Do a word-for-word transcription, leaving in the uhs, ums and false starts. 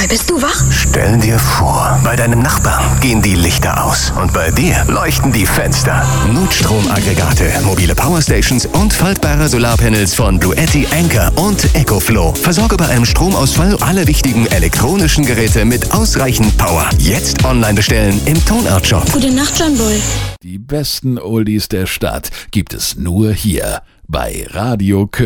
John bist du wach? Stell dir vor, bei deinem Nachbarn gehen die Lichter aus und bei dir leuchten die Fenster. Notstromaggregate, mobile Powerstations und faltbare Solarpanels von Bluetti, Anker und EcoFlow. Versorge bei einem Stromausfall alle wichtigen elektronischen Geräte mit ausreichend Power. Jetzt online bestellen im Tonart-Shop. Gute Nacht, John Boy. Die besten Oldies der Stadt gibt es nur hier bei Radio Köln.